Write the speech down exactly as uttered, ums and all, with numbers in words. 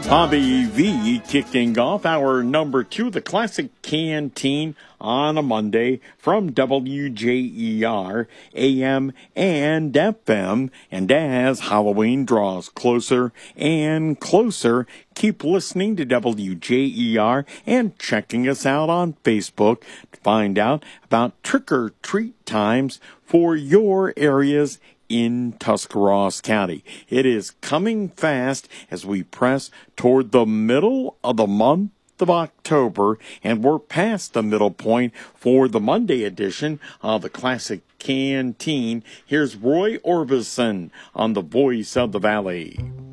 Bobby V kicking off our number two, the Classic Canteen on a Monday from W J E R, A M and F M. And as Halloween draws closer and closer, keep listening to W J E R and checking us out on Facebook to find out about trick-or-treat times for your areas in Tuscarawas County. It is coming fast as we press toward the middle of the month of October, and we're past the middle point for the Monday edition of the Classic Canteen. Here's Roy Orbison on the Voice of the Valley.